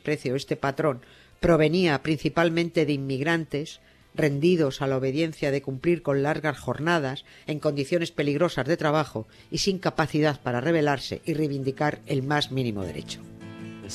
desprecio este patrón provenía principalmente de inmigrantes rendidos a la obediencia de cumplir con largas jornadas, en condiciones peligrosas de trabajo y sin capacidad para rebelarse y reivindicar el más mínimo derecho.